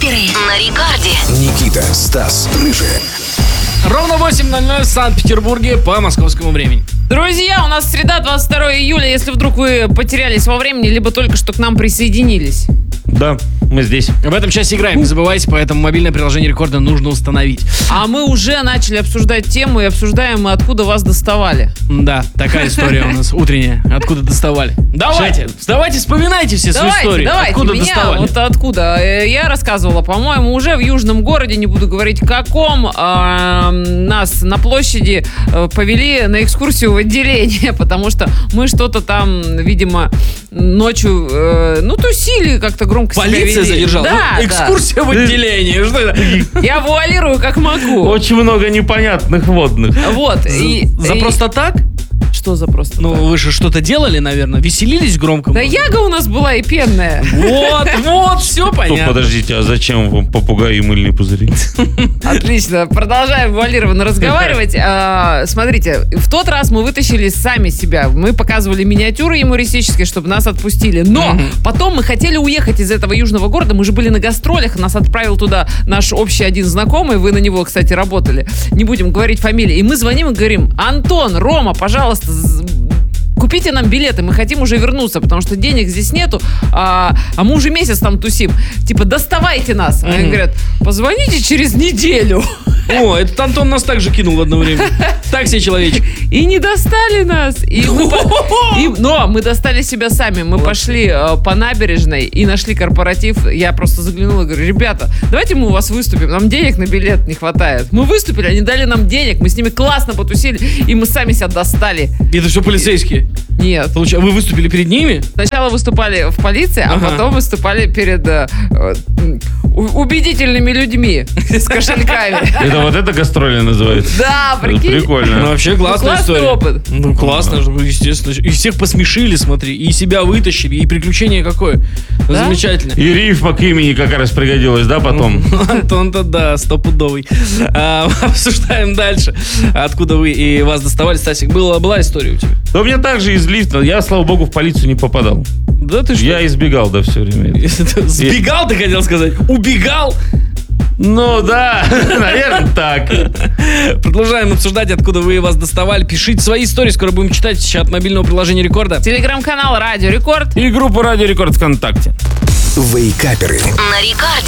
Вейкаперы на рекорде. Никита, Стас, Рыжая. Ровно 8:00 в Санкт-Петербурге по московскому времени. Друзья, у нас среда, 22 июля. Если вдруг вы потерялись во времени, либо только что к нам присоединились. Да, мы здесь. В этом часе играем, не забывайте, поэтому мобильное приложение рекорда нужно установить. А мы уже начали обсуждать тему и обсуждаем мы, откуда вас доставали. Да, такая история у нас утренняя. Откуда доставали? Давайте, вспоминайте все свою историю. Давайте, Откуда меня доставали? вот откуда? Я рассказывала, по-моему, уже в южном городе, не буду говорить каком, нас на площади повели на экскурсию в отделение, потому что мы что-то там, видимо, ночью, тусили, как-то громко себя Полиция вели. задержала? Да, Экскурсия в отделении. Что это? да. Я вуалирую как могу. Очень много непонятных водных. Вот. За просто так? Что за просто Ну, так? вы же что-то делали, наверное? Веселились громко? Да яга у нас была и пенная. Вот, все понятно. Подождите, а зачем вам попугай и мыльные пузыри? Отлично, продолжаем вуалированно разговаривать. Смотрите, в тот раз мы вытащили сами себя. Мы показывали миниатюры юмористические, чтобы нас отпустили. Но потом мы хотели уехать из этого южного города. Мы же были на гастролях. Нас отправил туда наш общий один знакомый. Вы на него, кстати, работали. Не будем говорить фамилии. И мы звоним и говорим: Антон, Рома, пожалуйста, купите нам билеты, мы хотим уже вернуться, потому что денег здесь нету, а мы уже месяц там тусим. Типа, доставайте нас. Они говорят: позвоните через неделю. О, этот Антон нас также кинул в одно время. Так себе человечек. И не достали нас. Но мы достали себя сами. Мы пошли по набережной и нашли корпоратив. Я просто заглянула и говорю: ребята, давайте мы у вас выступим. Нам денег на билет не хватает. Мы выступили, они дали нам денег. Мы с ними классно потусили, и мы сами себя достали. И это все полицейские? Нет. Вы выступили перед ними? Сначала выступали в полиции, а потом выступали перед убедительными людьми с кошельками. Это вот это гастроли называется? Да, прикинь. Ну, Прикольно. вообще классная классный история. опыт. Ну, классно, естественно. И всех посмешили, смотри. И себя вытащили. И приключение какое. Ну, Да? замечательно. И рифма к имени как раз пригодилась, да, потом? Антон-то, да, стопудовый. Обсуждаем дальше. Откуда вы и вас доставали. Стасик, была история у тебя? Да у меня также из лифта. Я, слава богу, в полицию не попадал. Да ты что? Я избегал, да, все время. Сбегал, ты хотел сказать? Убегал? Ну да, наверное, так. Продолжаем обсуждать, откуда вы вас доставали. Пишите свои истории, скоро будем читать в чат мобильного приложения Рекорда. Телеграм-канал Радио Рекорд. И группа Радио Рекорд ВКонтакте. Вейкаперы. На рекорде.